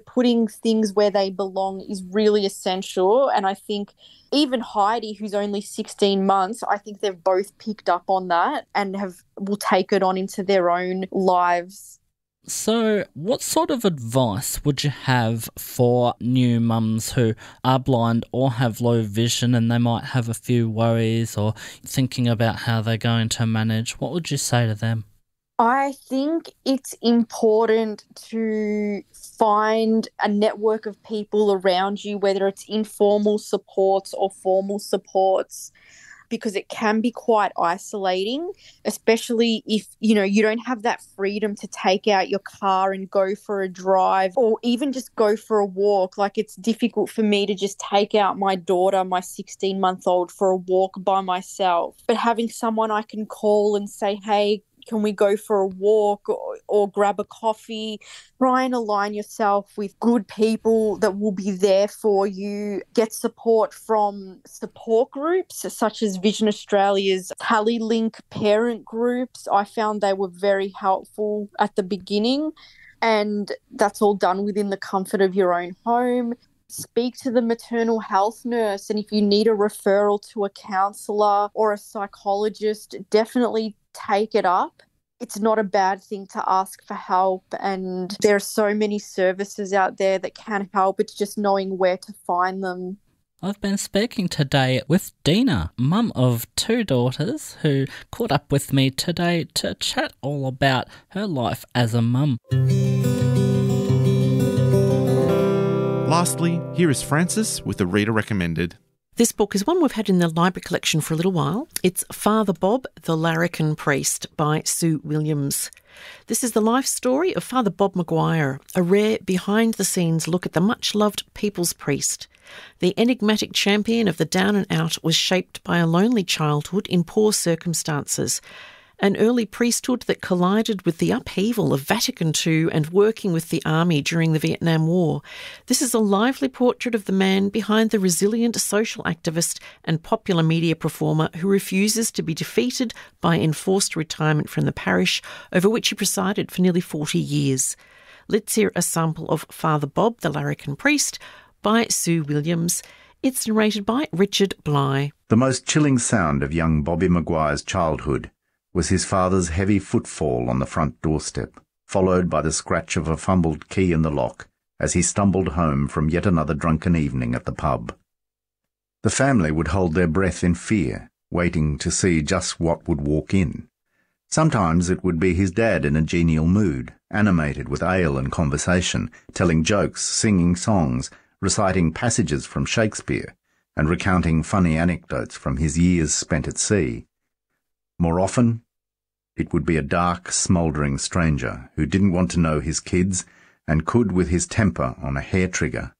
putting things where they belong is really essential. And I think even Heidi, who's only 16 months, I think they've both picked up on that and will take it on into their own lives. So what sort of advice would you have for new mums who are blind or have low vision and they might have a few worries or thinking about how they're going to manage? What would you say to them? I think it's important to find a network of people around you, whether it's informal supports or formal supports, because it can be quite isolating, especially if, you don't have that freedom to take out your car and go for a drive or even just go for a walk. Like, it's difficult for me to just take out my daughter, my 16-month-old, for a walk by myself. But having someone I can call and say, hey, can we go for a walk or grab a coffee? Try and align yourself with good people that will be there for you. Get support from support groups such as Vision Australia's TallyLink parent groups. I found they were very helpful at the beginning, and that's all done within the comfort of your own home. Speak to the maternal health nurse, and if you need a referral to a counsellor or a psychologist, definitely take it up. It's not a bad thing to ask for help, and there are so many services out there that can help. It's just knowing where to find them. I've been speaking today with Dina, mum of 2 daughters, who caught up with me today to chat all about her life as a mum. Lastly, here is Frances with the Reader Recommended. This book is one we've had in the library collection for a little while. It's Father Bob, the Larrikin Priest by Sue Williams. This is the life story of Father Bob Maguire, a rare behind-the-scenes look at the much-loved people's priest. The enigmatic champion of the down and out was shaped by a lonely childhood in poor circumstances, an early priesthood that collided with the upheaval of Vatican II and working with the army during the Vietnam War. This is a lively portrait of the man behind the resilient social activist and popular media performer who refuses to be defeated by enforced retirement from the parish over which he presided for nearly 40 years. Let's hear a sample of Father Bob, the Larrikin Priest, by Sue Williams. It's narrated by Richard Bligh. The most chilling sound of young Bobby Maguire's childhood was his father's heavy footfall on the front doorstep, followed by the scratch of a fumbled key in the lock as he stumbled home from yet another drunken evening at the pub. The family would hold their breath in fear, waiting to see just what would walk in. Sometimes it would be his dad in a genial mood, animated with ale and conversation, telling jokes, singing songs, reciting passages from Shakespeare, and recounting funny anecdotes from his years spent at sea. More often, it would be a dark, smouldering stranger who didn't want to know his kids and could, with his temper on a hair trigger,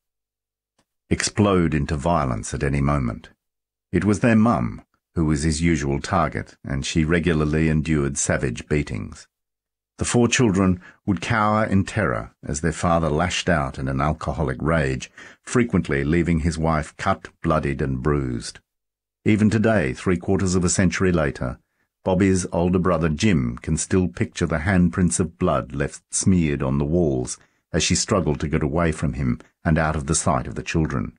explode into violence at any moment. It was their mum who was his usual target, and she regularly endured savage beatings. The 4 children would cower in terror as their father lashed out in an alcoholic rage, frequently leaving his wife cut, bloodied and bruised. Even today, 3/4 of a century later, Bobby's older brother Jim can still picture the handprints of blood left smeared on the walls as she struggled to get away from him and out of the sight of the children.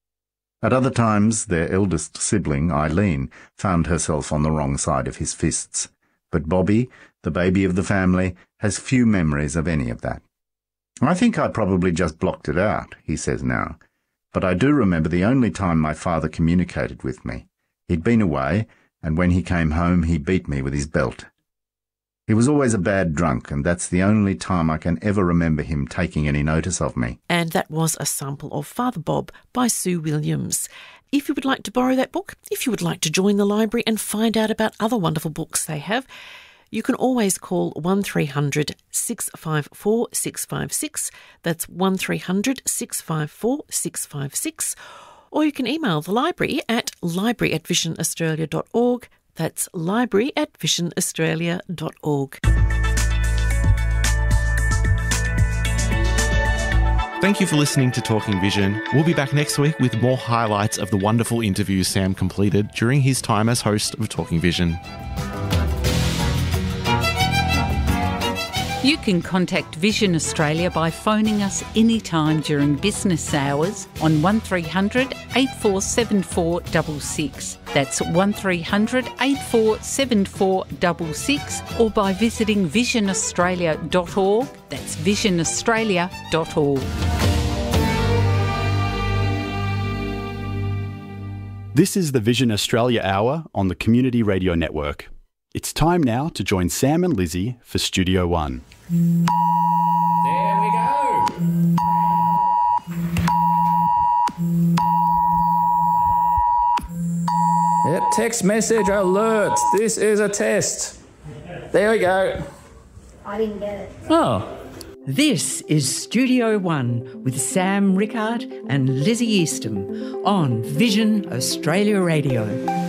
At other times, their eldest sibling, Eileen, found herself on the wrong side of his fists. But Bobby, the baby of the family, has few memories of any of that. I think I probably just blocked it out, he says now, but I do remember the only time my father communicated with me. He'd been away, and when he came home he beat me with his belt. He was always a bad drunk, and that's the only time I can ever remember him taking any notice of me. And that was a sample of Father Bob by Sue Williams. If you would like to borrow that book, if you would like to join the library and find out about other wonderful books they have, you can always call 1300 654 656. That's 1300 654 656. Or you can email the library at library@visionaustralia.org. That's library@visionaustralia.org. Thank you for listening to Talking Vision. We'll be back next week with more highlights of the wonderful interviews Sam completed during his time as host of Talking Vision. You can contact Vision Australia by phoning us anytime during business hours on 1300 847466. That's 1300 847466, or by visiting visionaustralia.org. That's visionaustralia.org. This is the Vision Australia Hour on the Community Radio Network. It's time now to join Sam and Lizzie for Studio One. There we go. Text message alert. This is a test. There we go. I didn't get it. Oh. This is Studio One with Sam Rickard and Lizzie Eastham on Vision Australia Radio.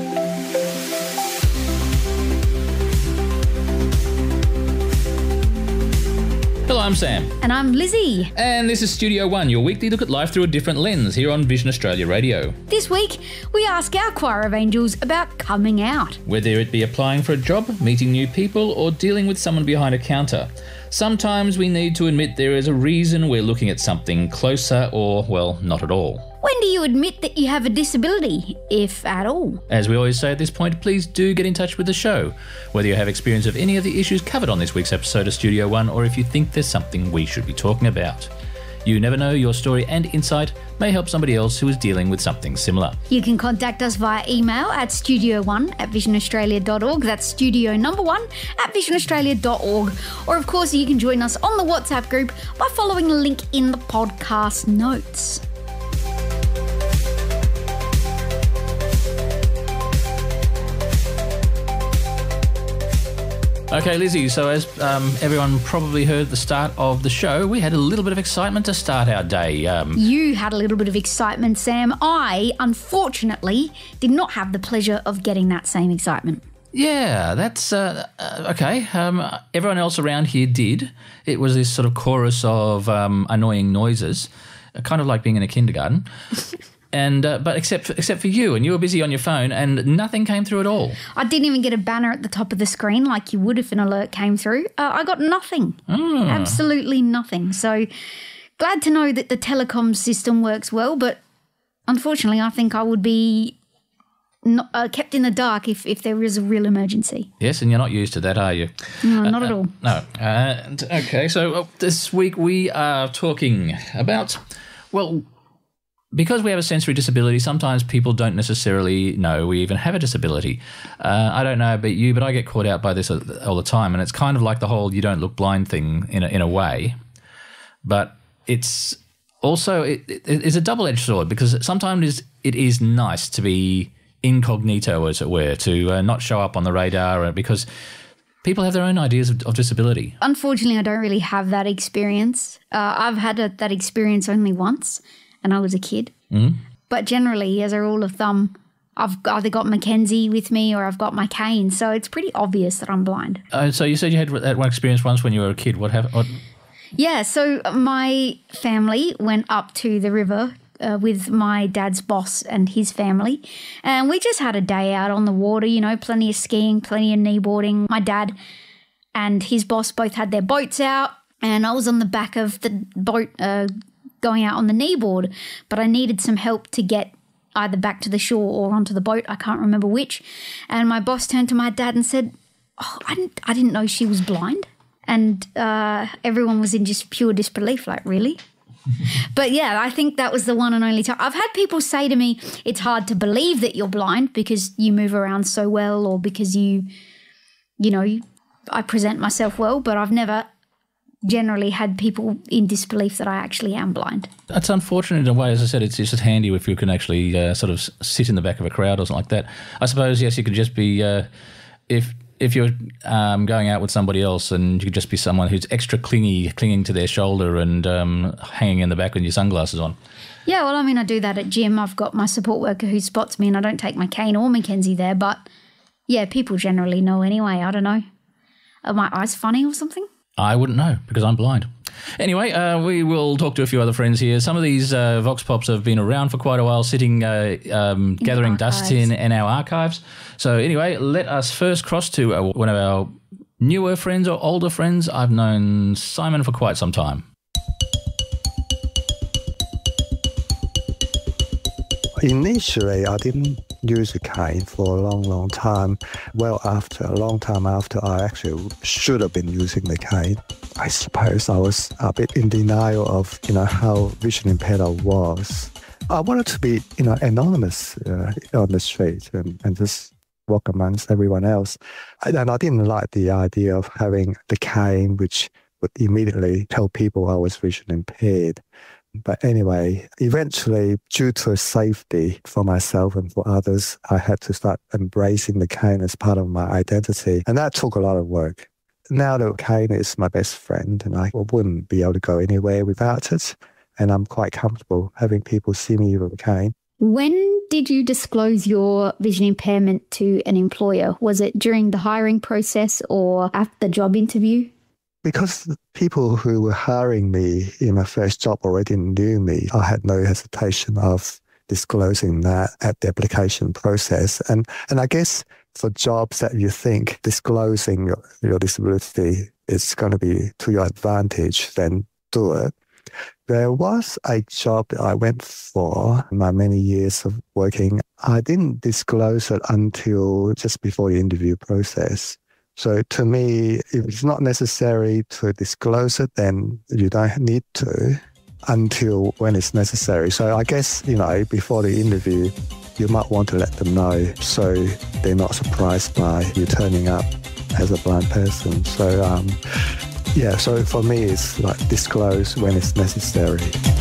Hello, I'm Sam. And I'm Lizzie. And this is Studio One, your weekly look at life through a different lens here on Vision Australia Radio. This week, we ask our choir of angels about coming out. Whether it be applying for a job, meeting new people, or dealing with someone behind a counter, sometimes we need to admit there is a reason we're looking at something closer or, well, not at all. When do you admit that you have a disability, if at all? As we always say at this point, please do get in touch with the show, whether you have experience of any of the issues covered on this week's episode of Studio One, or if you think there's something we should be talking about. You never know, your story and insight may help somebody else who is dealing with something similar. You can contact us via email at studio1@visionaustralia.org. That's studio number 1 at visionaustralia.org. Or, of course, you can join us on the WhatsApp group by following the link in the podcast notes. Okay, Lizzie, so as everyone probably heard at the start of the show, we had a little bit of excitement to start our day. You had a little bit of excitement, Sam. I, unfortunately, did not have the pleasure of getting that same excitement. Yeah, that's okay. Everyone else around here did. It was this sort of chorus of annoying noises, kind of like being in a kindergarten. And but except for you, and you were busy on your phone, and nothing came through at all. I didn't even get a banner at the top of the screen like you would if an alert came through. I got nothing, absolutely nothing. So glad to know that the telecom system works well, but unfortunately, I think I would be kept in the dark if there is a real emergency. Yes, and you're not used to that, are you? No, not at all. No. Okay, so this week we are talking about, well, because we have a sensory disability, sometimes people don't necessarily know we even have a disability. I don't know about you, but I get caught out by this all the time, and it's kind of like the whole you don't look blind thing in a way. But it's also it's a double-edged sword, because sometimes it is nice to be incognito, as it were, to not show up on the radar, because people have their own ideas of disability. Unfortunately, I don't really have that experience. I've had that experience only once, and I was a kid. Mm-hmm. But generally, as a rule of thumb, I've either got Mackenzie with me or I've got my cane, so it's pretty obvious that I'm blind. So you said you had that one experience once when you were a kid. What happened? Yeah, so my family went up to the river with my dad's boss and his family, and we just had a day out on the water, plenty of skiing, plenty of kneeboarding. My dad and his boss both had their boats out, and I was on the back of the boat going out on the kneeboard, but I needed some help to get either back to the shore or onto the boat. I can't remember which. And my boss turned to my dad and said, "Oh, I didn't know she was blind." And everyone was in just pure disbelief, like, really? But yeah, I think that was the one and only time. I've had people say to me, it's hard to believe that you're blind because you move around so well, or because I present myself well, but I've never generally had people in disbelief that I actually am blind. That's unfortunate in a way. As I said, it's just handy if you can actually sort of sit in the back of a crowd or something like that. I suppose, yes, you could just be, if you're going out with somebody else, and you could just be someone who's extra clinging to their shoulder and hanging in the back with your sunglasses on. Yeah, well, I mean, I do that at gym. I've got my support worker who spots me, and I don't take my cane or Mackenzie there, but yeah, people generally know anyway. I don't know. Are my eyes funny or something? I wouldn't know because I'm blind. Anyway, we will talk to a few other friends here. Some of these Vox Pops have been around for quite a while, sitting, gathering dust in our archives. So anyway, let us first cross to one of our newer friends or older friends? I've known Simon for quite some time. Initially, I didn't use a cane for a long time. Well, a long time after, I actually should have been using the cane. I suppose I was a bit in denial of, how vision impaired I was. I wanted to be, anonymous on the street and just walk amongst everyone else. And I didn't like the idea of having the cane, which would immediately tell people I was vision impaired. But anyway, eventually, due to safety for myself and for others, I had to start embracing the cane as part of my identity. And that took a lot of work. Now the cane is my best friend and I wouldn't be able to go anywhere without it. And I'm quite comfortable having people see me with a cane. When did you disclose your vision impairment to an employer? Was it during the hiring process or after the job interview? Because the people who were hiring me in my first job already knew me, I had no hesitation of disclosing that at the application process. And I guess for jobs that you think disclosing your disability is going to be to your advantage, then do it. There was a job that I went for in my many years of working. I didn't disclose it until just before the interview process. So to me, if it's not necessary to disclose it, then you don't need to until when it's necessary. So I guess, before the interview, you might want to let them know so they're not surprised by you turning up as a blind person. So, so for me, it's like disclose when it's necessary.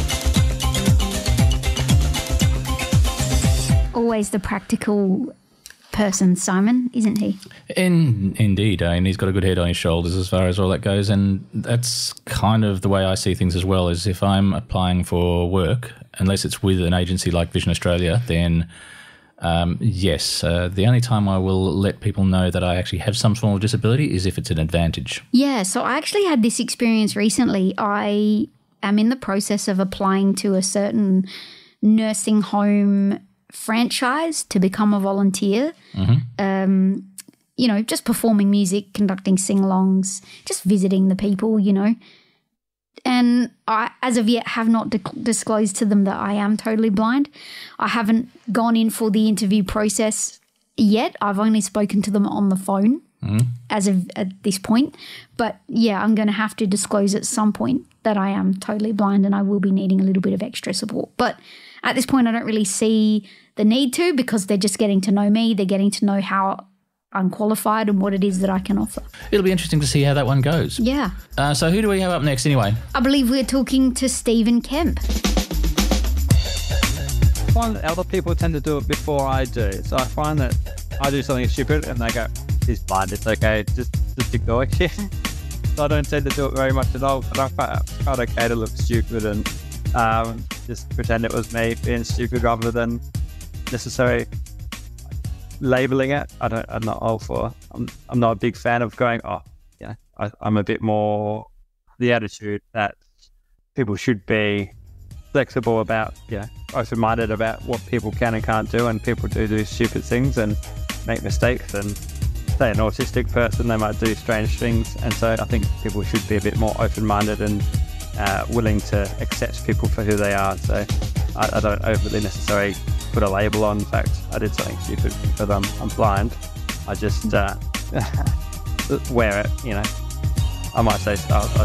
Always the practical person, Simon, isn't he? Indeed, and he's got a good head on his shoulders as far as all that goes, and that's kind of the way I see things as well, is if I'm applying for work, unless it's with an agency like Vision Australia, then the only time I will let people know that I actually have some form of disability is if it's an advantage. Yeah, so I actually had this experience recently. I am in the process of applying to a certain nursing home franchise to become a volunteer. Just performing music, conducting sing-alongs, just visiting the people, And I, as of yet, have not disclosed to them that I am totally blind. I haven't gone in for the interview process yet. I've only spoken to them on the phone as of at this point. But, yeah, I'm going to have to disclose at some point that I am totally blind and I will be needing a little bit of extra support. But at this point, I don't really see the need to, because they're just getting to know me. They're getting to know how I'm qualified and what it is that I can offer. It'll be interesting to see how that one goes. Yeah. So who do we have up next anyway? I believe we're talking to Stephen Kemp. I find that other people tend to do it before I do. So I find that I do something stupid and they go, he's blind, it's okay, just ignore it. So I don't tend to do it very much at all, but I find okay to look stupid and just pretend it was me being stupid rather than necessarily labeling it. I'm not all for. I'm not a big fan of going. I'm a bit more the attitude that people should be flexible about. Open-minded about what people can and can't do, and people do stupid things and make mistakes. And say an autistic person, they might do strange things, and so I think people should be a bit more open-minded and willing to accept people for who they are. So I don't overly necessarily put a label on. In fact, I did something stupid because I'm blind. I just wear it, I might say,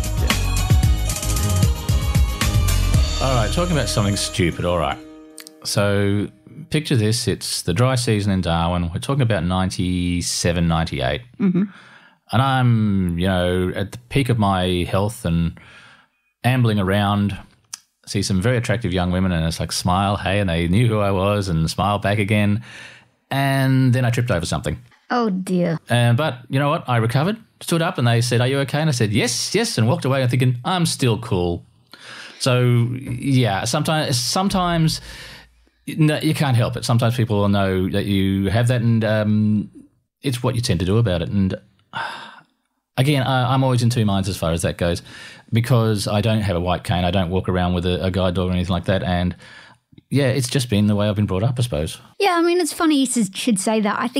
All right, talking about something stupid, all right. So picture this, it's the dry season in Darwin. We're talking about 97, 98. Mm-hmm. And I'm, at the peak of my health and ambling around, see some very attractive young women and it's like, smile, hey, and they knew who I was and smile back again. And then I tripped over something. Oh, dear. But you know what? I recovered, stood up and they said, are you okay? And I said, yes, and walked away and thinking, I'm still cool. So, yeah, sometimes no, you can't help it. Sometimes people will know that you have that and it's what you tend to do about it. And again, I'm always in two minds as far as that goes because I don't have a white cane. I don't walk around with a guide dog or anything like that. And, yeah, it's just been the way I've been brought up, I suppose. Yeah, I mean, it's funny you should say that. I think it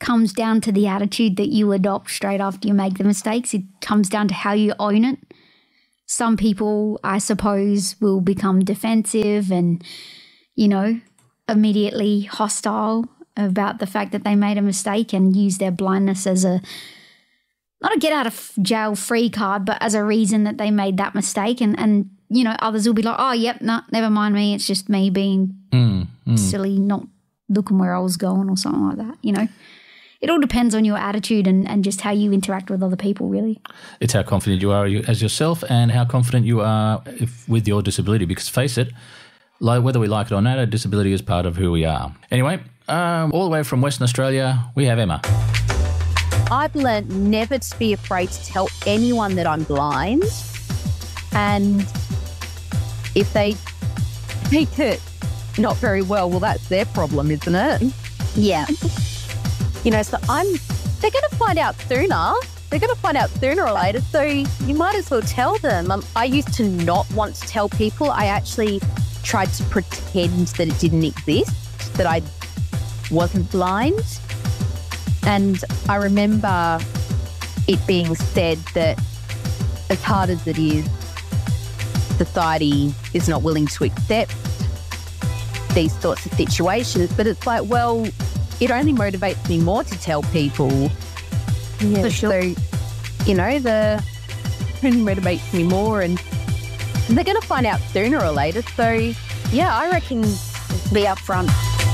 comes down to the attitude that you adopt straight after you make the mistakes. It comes down to how you own it. Some people, I suppose, will become defensive and, immediately hostile about the fact that they made a mistake and use their blindness as not a get out of jail free card, but as a reason that they made that mistake. And others will be like, oh, yep, no, never mind me. It's just me being silly, not looking where I was going or something like that, It all depends on your attitude and just how you interact with other people, really. It's how confident you are as yourself and how confident you are with your disability, because face it, whether we like it or not, a disability is part of who we are. Anyway, all the way from Western Australia, we have Emma. I've learnt never to be afraid to tell anyone that I'm blind. And if they take it not very well, well, that's their problem, isn't it? Yeah. So they're going to find out sooner. They're going to find out sooner or later. So you might as well tell them. I used to not want to tell people. I actually tried to pretend that it didn't exist, that I wasn't blind. And I remember it being said that as hard as it is, society is not willing to accept these sorts of situations. But it's like, well, it only motivates me more to tell people. Yeah, for sure. So, it only motivates me more, and they're going to find out sooner or later. So, yeah, I reckon be upfront.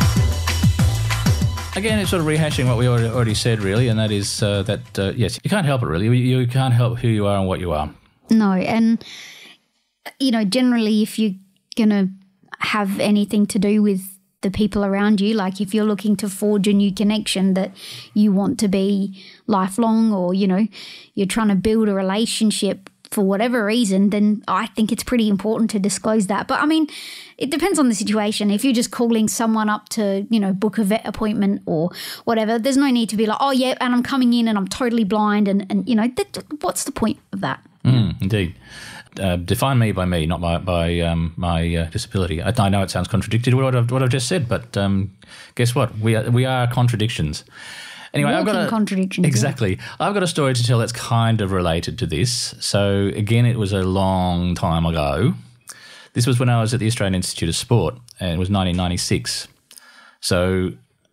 Again, it's sort of rehashing what we already said, really, and that is yes, you can't help it, really. You can't help who you are and what you are. No, and, generally if you're going to have anything to do with the people around you, like if you're looking to forge a new connection that you want to be lifelong, or, you're trying to build a relationship for whatever reason, then I think it's pretty important to disclose that. But, it depends on the situation. If you're just calling someone up to, book a vet appointment or whatever, there's no need to be like, oh, yeah, and I'm coming in and I'm totally blind and what's the point of that? Indeed. Define me by me, not by my disability. I know it sounds contradictory to what I've just said, but guess what? We are contradictions. Anyway, contradictions. Exactly. Yeah. I've got a story to tell that's kind of related to this. So again, it was a long time ago. This was when I was at the Australian Institute of Sport, and it was 1996. So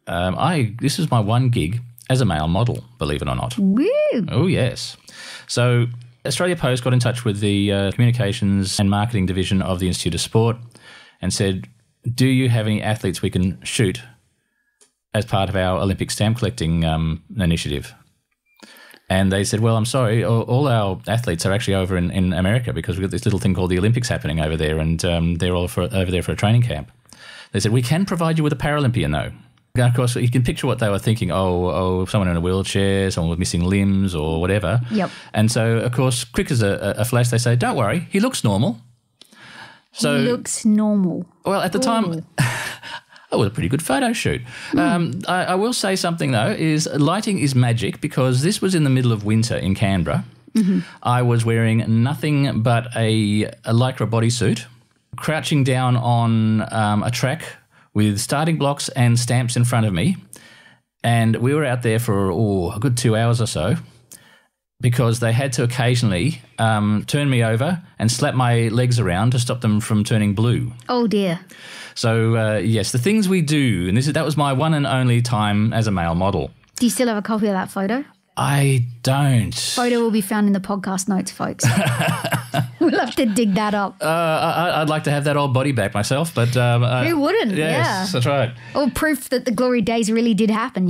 this was my one gig as a male model, believe it or not. Woo! Oh, yes. So Australia Post got in touch with the Communications and Marketing Division of the Institute of Sport and said, do you have any athletes we can shoot as part of our Olympic stamp collecting initiative? And they said, well, I'm sorry, all our athletes are actually over in America because we've got this little thing called the Olympics happening over there, and they're all over there for a training camp. They said, we can provide you with a Paralympian, though. And of course, you can picture what they were thinking. Oh, someone in a wheelchair, someone with missing limbs or whatever. Yep. And so, of course, quick as a flash, they say, don't worry, he looks normal. So, he looks normal. Well, at the time, it was a pretty good photo shoot. I will say something, though, is lighting is magic, because this was in the middle of winter in Canberra. Mm-hmm. I was wearing nothing but a Lycra bodysuit, crouching down on a track with starting blocks and stamps in front of me. And we were out there for, a good 2 hours or so, because they had to occasionally turn me over and slap my legs around to stop them from turning blue. Oh, dear. So, yes, the things we do, and that was my one and only time as a male model. Do you still have a copy of that photo? I don't. Photo will be found in the podcast notes, folks. We'll have to dig that up. I'd like to have that old body back myself, but... who wouldn't? Yes, that's right. Or proof that the glory days really did happen,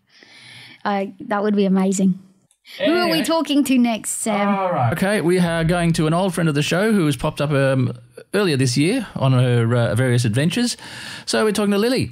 that would be amazing. Anyway. Who are we talking to next, Sam? All right. Okay, we are going to an old friend of the show who has popped up earlier this year on her various adventures. So we're talking to Lily.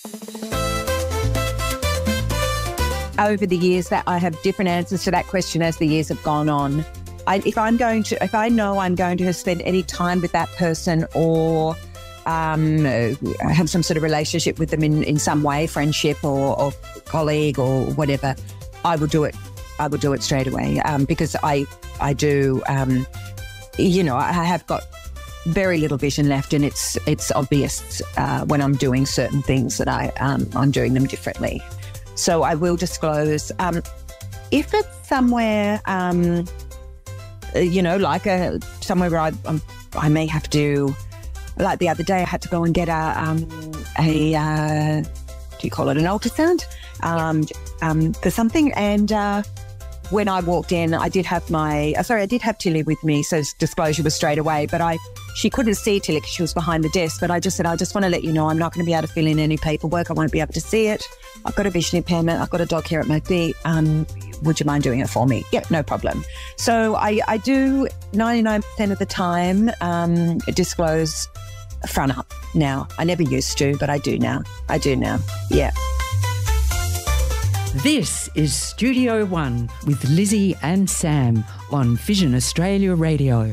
Over the years, that I have different answers to that question as the years have gone on. If I know I'm going to spend any time with that person or have some sort of relationship with them in some way, friendship or colleague or whatever, I will do it. I will do it straight away because I do, I have got very little vision left, and it's obvious when I'm doing certain things that I'm doing them differently. So I will disclose. If it's somewhere, somewhere where I may have to, like the other day, I had to go and get an ultrasound for something. And when I walked in, I did have Tilly with me, so disclosure was straight away. But she couldn't see Tilly because she was behind the desk. But I just said, I just want to let you know I'm not going to be able to fill in any paperwork. I won't be able to see it. I've got a vision impairment. I've got a dog here at my feet. Would you mind doing it for me? Yep, no problem. So I do 99% of the time disclose front up now. I never used to, but I do now. Yeah. This is Studio One with Lizzie and Sam on Vision Australia Radio.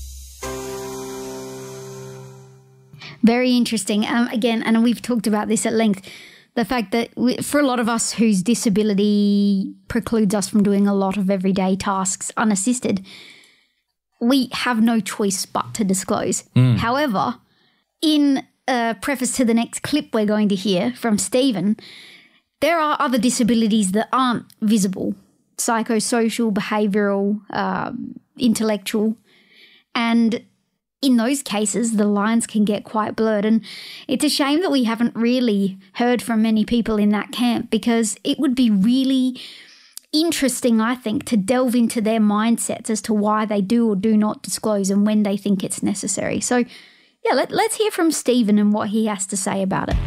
Very interesting. Again, and we've talked about this at length, the fact that for a lot of us whose disability precludes us from doing a lot of everyday tasks unassisted, we have no choice but to disclose. However, in a preface to the next clip we're going to hear from Stephen, there are other disabilities that aren't visible, psychosocial, behavioural, intellectual, and in those cases, the lines can get quite blurred. And it's a shame that we haven't really heard from many people in that camp, because it would be really interesting, I think, to delve into their mindsets as to why they do or do not disclose and when they think it's necessary. So, yeah, let's hear from Stephen and what he has to say about it.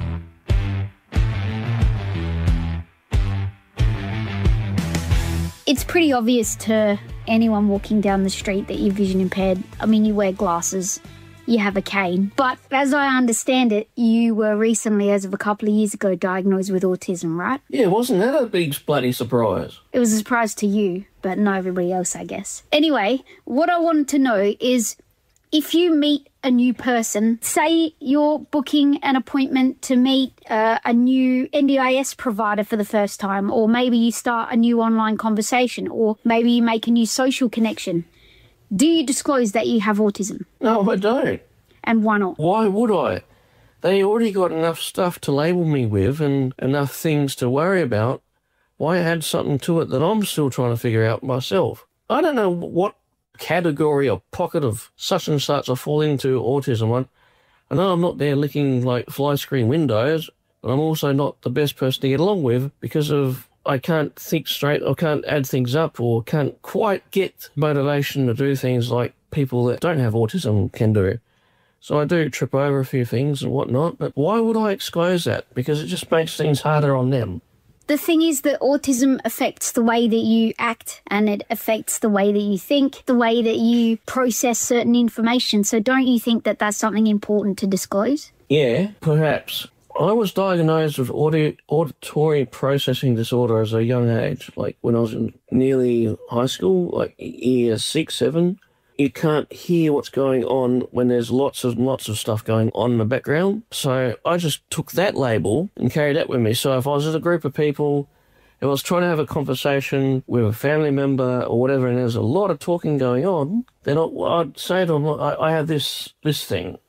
It's pretty obvious to anyone walking down the street that you're vision impaired. I mean, you wear glasses, you have a cane. But as I understand it, you were recently, as of a couple of years ago, diagnosed with autism, right? Yeah, wasn't that a big bloody surprise? It was a surprise to you, but not everybody else, I guess. Anyway, what I wanted to know is, if you meet a new person, say you're booking an appointment to meet a new NDIS provider for the first time, or maybe you start a new online conversation, or maybe you make a new social connection, do you disclose that you have autism? No, I don't. And why not? Why would I? They already got enough stuff to label me with and enough things to worry about. Why add something to it that I'm still trying to figure out myself? I don't know what category or pocket of such and such I fall into autism. I know I'm not there licking like fly screen windows, but I'm also not the best person to get along with because of I can't think straight, or can't add things up, or can't quite get motivation to do things like people that don't have autism can do. So I do trip over a few things and whatnot, but why would I disclose that? Because it just makes things harder on them. The thing is that autism affects the way that you act, and it affects the way that you think, the way that you process certain information. So don't you think that that's something important to disclose? Yeah, perhaps. I was diagnosed with auditory processing disorder as a young age, like when I was in nearly high school, like year 6, 7. You can't hear what's going on when there's lots of stuff going on in the background. So I just took that label and carried that with me. So if I was with a group of people, if I was trying to have a conversation with a family member or whatever, and there's a lot of talking going on, then I'd say to them, I have this thing.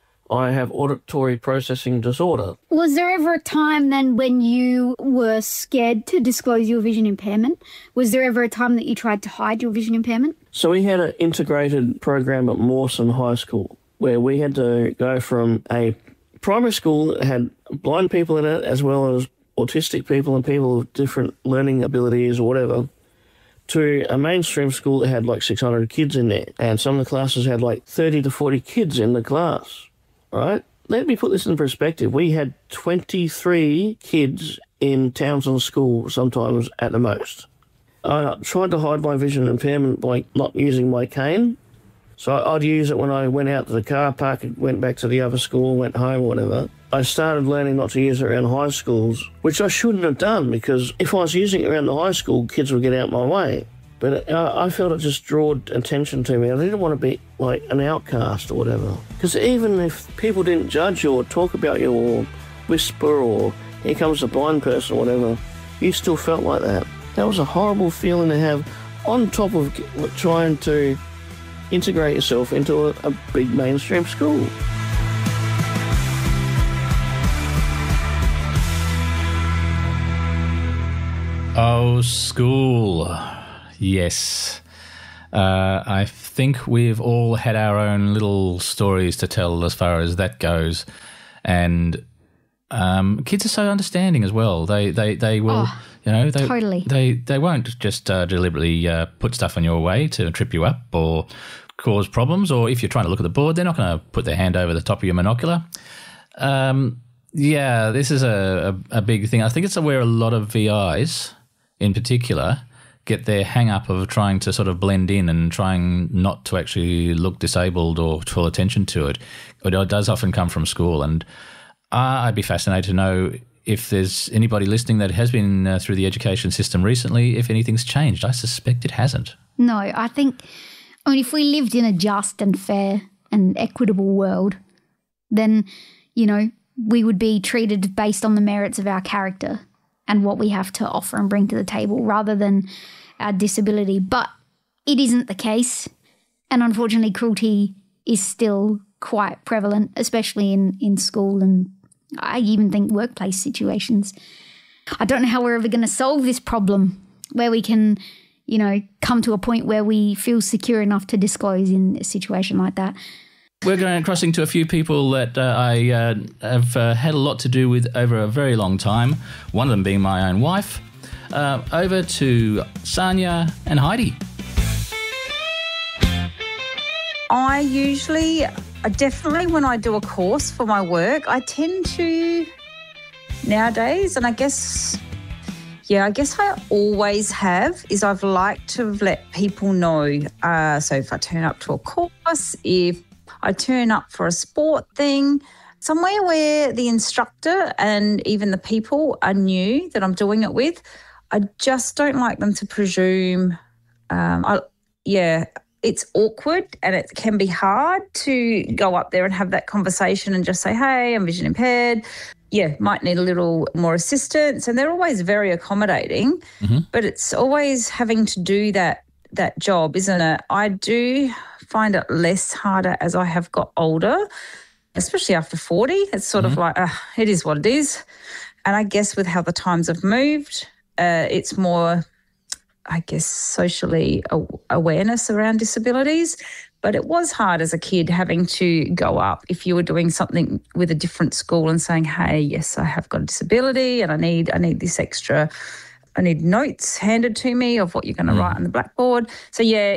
I have auditory processing disorder. Was there ever a time then when you were scared to disclose your vision impairment? Was there ever a time that you tried to hide your vision impairment? So we had an integrated program at Mawson High School where we had to go from a primary school that had blind people in it as well as autistic people and people with different learning abilities or whatever, to a mainstream school that had like 600 kids in there. And some of the classes had like 30 to 40 kids in the class. Right? Let me put this in perspective. We had 23 kids in Townsend School sometimes at the most. I tried to hide my vision impairment by not using my cane. So I'd use it when I went out to the car park, went back to the other school, went home or whatever. I started learning not to use it around high schools, which I shouldn't have done, because if I was using it around the high school, kids would get out my way. But I felt it just drew attention to me. I didn't want to be like an outcast or whatever. Because even if people didn't judge you or talk about you or whisper or here comes a blind person or whatever, you still felt like that. That was a horrible feeling to have on top of trying to integrate yourself into a big mainstream school. Oh, school. Yes. I think we've all had our own little stories to tell as far as that goes. And kids are so understanding as well. They will, totally. They won't just deliberately put stuff on your way to trip you up or cause problems. Or if you're trying to look at the board, they're not going to put their hand over the top of your monocular. Yeah, this is a big thing. I think it's where a lot of VIs in particular get their hang-up of trying to sort of blend in and trying not to actually look disabled or call attention to it. It does often come from school, and I'd be fascinated to know if there's anybody listening that has been through the education system recently, if anything's changed. I suspect it hasn't. No, I mean, if we lived in a just and fair and equitable world, then, we would be treated based on the merits of our character and what we have to offer and bring to the table rather than our disability. But it isn't the case. And unfortunately, cruelty is still quite prevalent, especially in school and I even think workplace situations. I don't know how we're ever going to solve this problem where we can, come to a point where we feel secure enough to disclose in a situation like that. We're crossing to a few people that I have had a lot to do with over a very long time, one of them being my own wife. Over to Sanya and Heidi. I definitely, when I do a course for my work, I tend to nowadays, and I guess I always have, is I've liked to let people know. So if I turn up to a course, if I turn up for a sport thing, somewhere where the instructor and even the people are new that I'm doing it with, I just don't like them to presume. It's awkward and it can be hard to go up there and have that conversation and just say, hey, I'm vision impaired. Yeah, might need a little more assistance. And they're always very accommodating, but it's always having to do that job, isn't it? I do find it less harder as I have got older, especially after 40. It's sort of like, it is what it is. And I guess with how the times have moved, it's more, I guess, socially awareness around disabilities. But it was hard as a kid having to go up if you were doing something with a different school and saying, hey, yes, I have got a disability and I need this extra, I need notes handed to me of what you're going to write on the blackboard. So, yeah,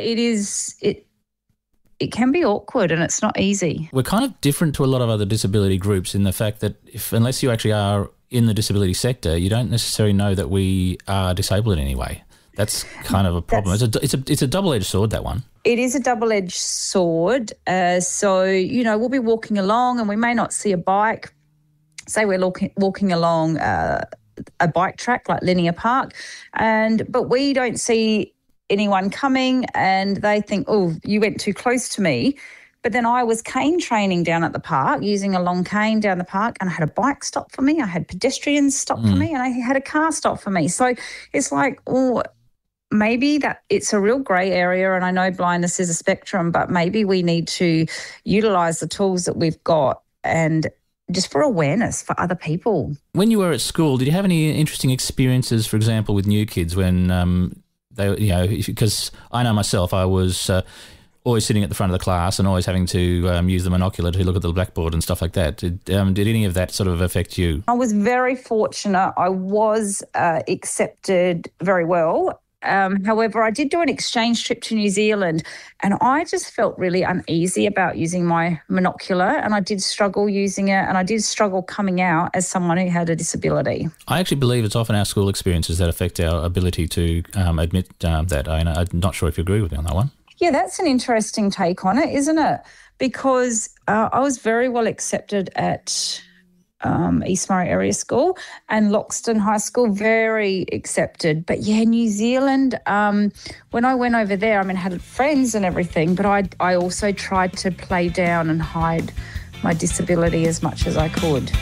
it can be awkward and it's not easy. We're kind of different to a lot of other disability groups in the fact that unless you actually are in the disability sector, you don't necessarily know that we are disabled in any way. That's kind of a problem. It's a double-edged sword, that one. It is a double-edged sword. So, we'll be walking along and we may not see a bike. Say we're walking along a bike track like Linear Park, but we don't see anyone coming and they think, oh, you went too close to me. But then I was cane training down at the park, using a long cane down the park, and I had a bike stop for me, I had pedestrians stop for me, and I had a car stop for me. So it's like, maybe that it's a real grey area, and I know blindness is a spectrum, but maybe we need to utilise the tools that we've got and just for awareness for other people. When you were at school, did you have any interesting experiences, for example, with new kids when because I know myself, I was always sitting at the front of the class and always having to use the monocular to look at the blackboard and stuff like that. Did any of that sort of affect you? I was very fortunate. I was accepted very well. However, I did do an exchange trip to New Zealand and I just felt really uneasy about using my monocular, and I did struggle using it, and I did struggle coming out as someone who had a disability. I actually believe it's often our school experiences that affect our ability to admit that. I'm not sure if you agree with me on that one. Yeah, that's an interesting take on it, isn't it? Because I was very well accepted at East Murray Area School and Loxton High School, very accepted. But yeah, New Zealand, when I went over there, I had friends and everything, but I also tried to play down and hide my disability as much as I could.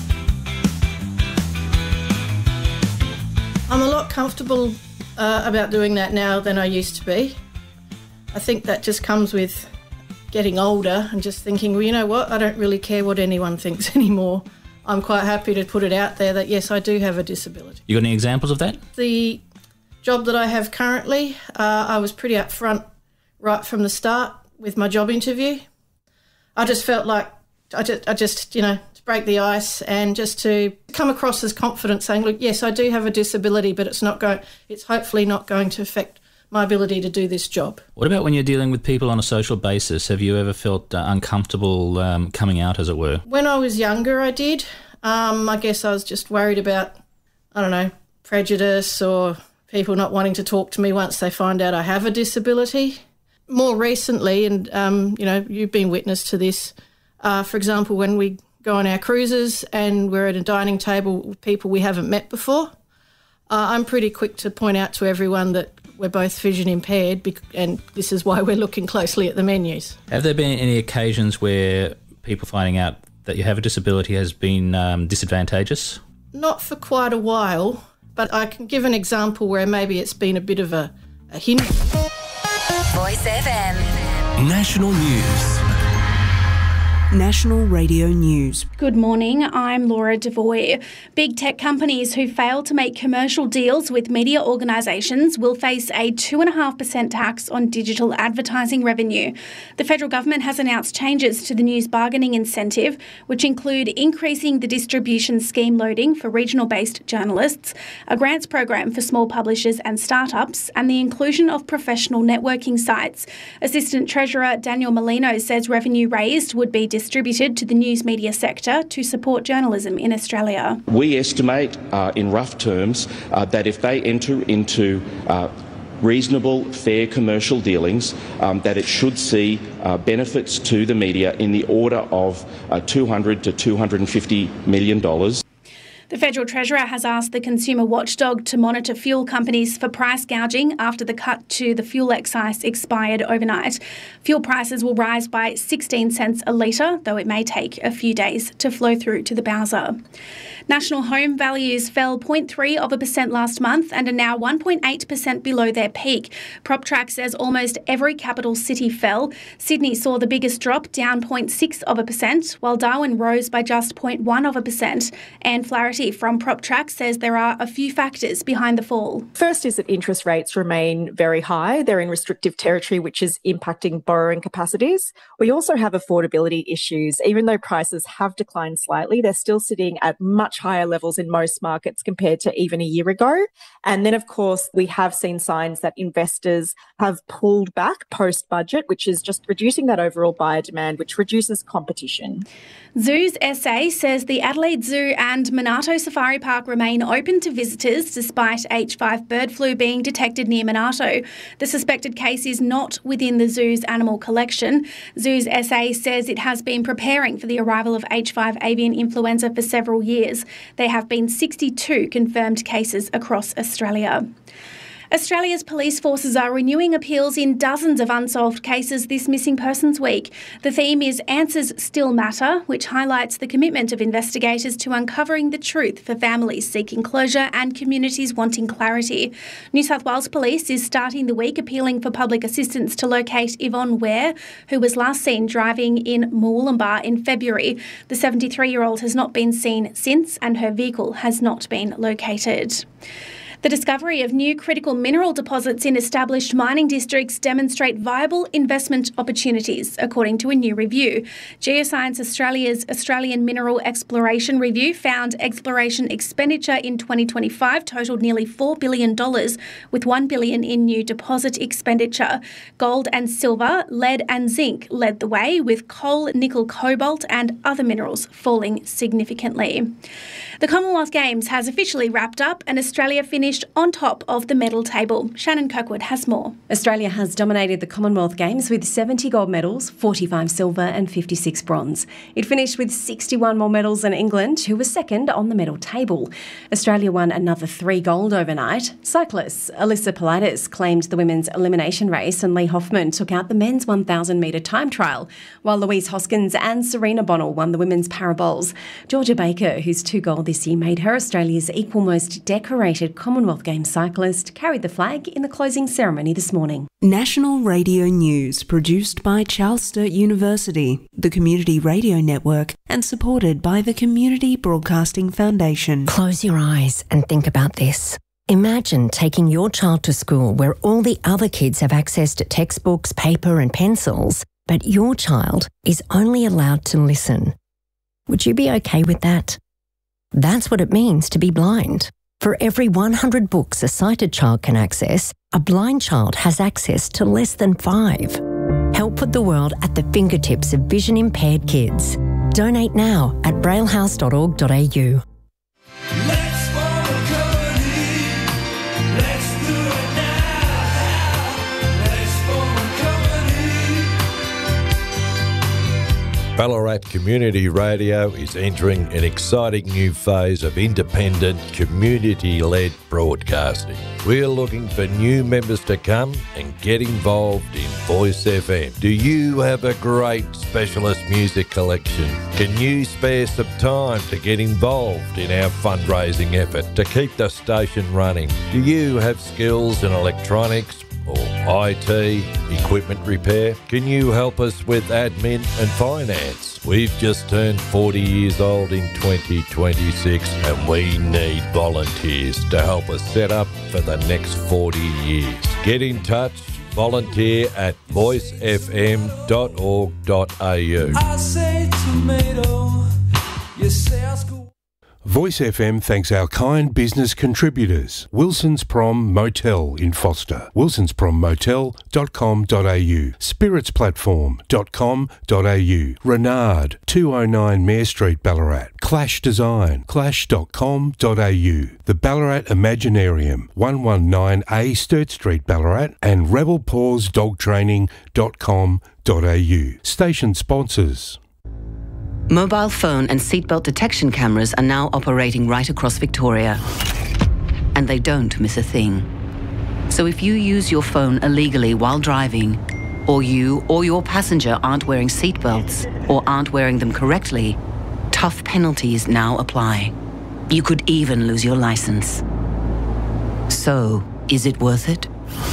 I'm a lot comfortable about doing that now than I used to be. I think that just comes with getting older and just thinking, well, you know what, I don't really care what anyone thinks anymore. I'm quite happy to put it out there that, yes, I do have a disability. You got any examples of that? The job that I have currently, I was pretty upfront right from the start with my job interview. I just felt like I just to break the ice and just to come across as confident, saying, look, yes, I do have a disability, but it's hopefully not going to affect my ability to do this job. What about when you're dealing with people on a social basis? Have you ever felt uncomfortable coming out, as it were? When I was younger, I did. I guess I was just worried about, prejudice or people not wanting to talk to me once they find out I have a disability. More recently, and, you've been witness to this, for example, when we go on our cruises and we're at a dining table with people we haven't met before, I'm pretty quick to point out to everyone that we're both vision impaired, and this is why we're looking closely at the menus. Have there been any occasions where people finding out that you have a disability has been disadvantageous? Not for quite a while, but I can give an example where maybe it's been a bit of a hindrance. Voice FM. National News. National Radio News. Good morning, I'm Laura Devoy. Big tech companies who fail to make commercial deals with media organisations will face a 2.5% tax on digital advertising revenue. The federal government has announced changes to the news bargaining incentive, which include increasing the distribution scheme loading for regional-based journalists, a grants program for small publishers and startups, and the inclusion of professional networking sites. Assistant Treasurer Daniel Molino says revenue raised would be distributed to the news media sector to support journalism in Australia. We estimate in rough terms that if they enter into reasonable, fair commercial dealings, that it should see benefits to the media in the order of $200 to $250 million. The Federal Treasurer has asked the Consumer Watchdog to monitor fuel companies for price gouging after the cut to the fuel excise expired overnight. Fuel prices will rise by 16 cents a litre, though it may take a few days to flow through to the Bowser. National home values fell 0.3% last month and are now 1.8% below their peak. PropTrack says almost every capital city fell. Sydney saw the biggest drop, down 0.6%, while Darwin rose by just 0.1%. Anne Flaherty from PropTrack says there are a few factors behind the fall. First is that interest rates remain very high. They're in restrictive territory, which is impacting borrowing capacities. We also have affordability issues. Even though prices have declined slightly, they're still sitting at much higher levels in most markets compared to even a year ago. And then, of course, we have seen signs that investors have pulled back post-budget, which is just reducing that overall buyer demand, which reduces competition. Zoos SA says the Adelaide Zoo and Monarto Safari Park remain open to visitors despite H5 bird flu being detected near Monarto. The suspected case is not within the zoo's animal collection. Zoos SA says it has been preparing for the arrival of H5 avian influenza for several years. There have been 62 confirmed cases across Australia. Australia's police forces are renewing appeals in dozens of unsolved cases this Missing Persons Week. The theme is Answers Still Matter, which highlights the commitment of investigators to uncovering the truth for families seeking closure and communities wanting clarity. New South Wales Police is starting the week appealing for public assistance to locate Yvonne Ware, who was last seen driving in Murwillumbah in February. The 73-year-old has not been seen since, and her vehicle has not been located. The discovery of new critical mineral deposits in established mining districts demonstrate viable investment opportunities, according to a new review. Geoscience Australia's Australian Mineral Exploration Review found exploration expenditure in 2025 totalled nearly $4 billion, with $1 billion in new deposit expenditure. Gold and silver, lead and zinc led the way, with coal, nickel, cobalt and other minerals falling significantly. The Commonwealth Games has officially wrapped up and Australia finished on top of the medal table. Shannon Kirkwood has more. Australia has dominated the Commonwealth Games with 70 gold medals, 45 silver and 56 bronze. It finished with 61 more medals than England, who was second on the medal table. Australia won another 3 gold overnight. Cyclists Alyssa Politis claimed the women's elimination race and Lee Hoffman took out the men's 1,000-metre time trial, while Louise Hoskins and Serena Bonnell won the women's parabowls. Georgia Baker, whose 2 gold this year made her Australia's equal most decorated Commonwealth Games cyclist, carried the flag in the closing ceremony this morning. National Radio News, produced by Charles Sturt University, the Community Radio Network, and supported by the Community Broadcasting Foundation. Close your eyes and think about this. Imagine taking your child to school where all the other kids have access to textbooks, paper and pencils, but your child is only allowed to listen. Would you be okay with that? That's what it means to be blind. For every 100 books a sighted child can access, a blind child has access to less than 5. Help put the world at the fingertips of vision-impaired kids. Donate now at braillehouse.org.au. Ballarat Community Radio is entering an exciting new phase of independent, community-led broadcasting. We're looking for new members to come and get involved in Voice FM. Do you have a great specialist music collection? Can you spare some time to get involved in our fundraising effort to keep the station running? Do you have skills in electronics or IT, equipment repair? Can you help us with admin and finance? We've just turned 40 years old in 2026 and we need volunteers to help us set up for the next 40 years. Get in touch, volunteer at voicefm.org.au. I say tomato, you say I school. Voice FM thanks our kind business contributors. Wilson's Prom Motel in Foster, wilsonsprommotel.com.au, spiritsplatform.com.au, Renard, 209 Mare Street, Ballarat, Clash Design, clash.com.au, the Ballarat Imaginarium, 119A Sturt Street, Ballarat, and rebelpawsdogtraining.com.au. Station sponsors. Mobile phone and seatbelt detection cameras are now operating right across Victoria. And they don't miss a thing. So if you use your phone illegally while driving, or you or your passenger aren't wearing seatbelts or aren't wearing them correctly, tough penalties now apply. You could even lose your license. So, is it worth it?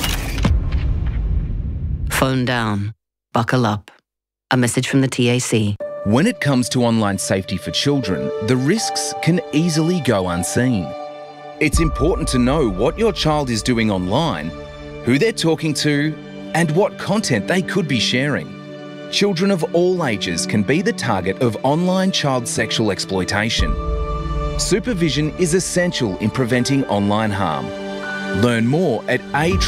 Phone down. Buckle up. A message from the TAC. When it comes to online safety for children, the risks can easily go unseen. It's important to know what your child is doing online, who they're talking to, and what content they could be sharing. Children of all ages can be the target of online child sexual exploitation. Supervision is essential in preventing online harm. Learn more at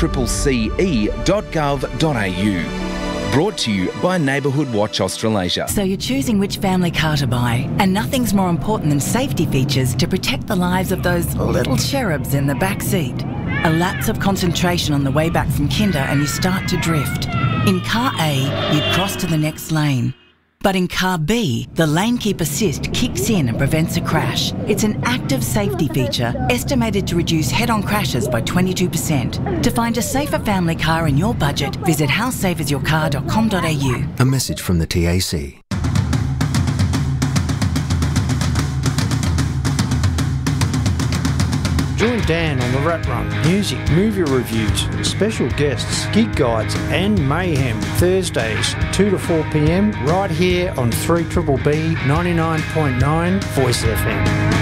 accce.gov.au. Brought to you by Neighbourhood Watch Australasia. So you're choosing which family car to buy, and nothing's more important than safety features to protect the lives of those little cherubs in the back seat. A lapse of concentration on the way back from kinder and you start to drift. In car A, you cross to the next lane. But in car B, the lane keep assist kicks in and prevents a crash. It's an active safety feature estimated to reduce head-on crashes by 22%. To find a safer family car in your budget, visit howsafeisyourcar.com.au. A message from the TAC. Join Dan on the Rat Run. Music, movie reviews, special guests, gig guides and mayhem. Thursdays 2 to 4 p.m. right here on 3BBB 99.9 Voice FM.